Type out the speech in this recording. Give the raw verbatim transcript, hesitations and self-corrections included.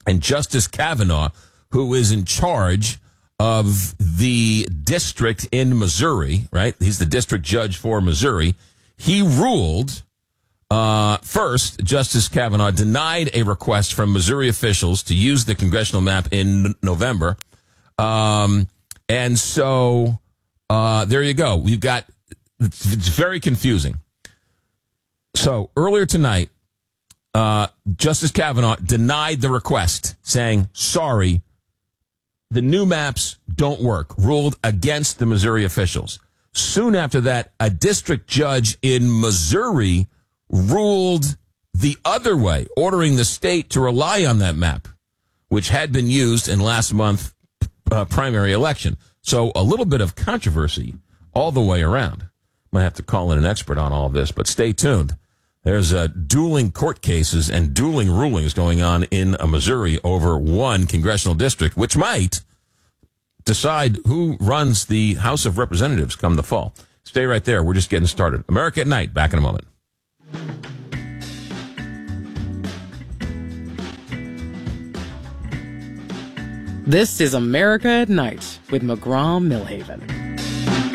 And Justice Kavanaugh, who is in charge of the district in Missouri, right? He's the district judge for Missouri. He ruled, uh, first, Justice Kavanaugh denied a request from Missouri officials to use the congressional map in November. Um, and so, uh, there you go. We've got, it's very confusing. So earlier tonight, uh, Justice Kavanaugh denied the request, saying, sorry, the new maps don't work, ruled against the Missouri officials. Soon after that, a district judge in Missouri ruled the other way, ordering the state to rely on that map, which had been used in last month's uh, primary election. So a little bit of controversy all the way around. Might have to call in an expert on all of this, but stay tuned. There's uh, dueling court cases and dueling rulings going on in uh, Missouri over one congressional district, which might decide who runs the House of Representatives come the fall. Stay right there. We're just getting started. America at Night. Back in a moment. This is America at Night with McGraw Millhaven.